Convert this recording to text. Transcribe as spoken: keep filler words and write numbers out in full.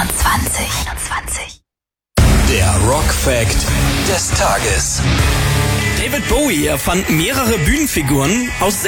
einundzwanzig. einundzwanzig. Der Rock Fact des Tages. David Bowie erfand mehrere Bühnenfiguren aus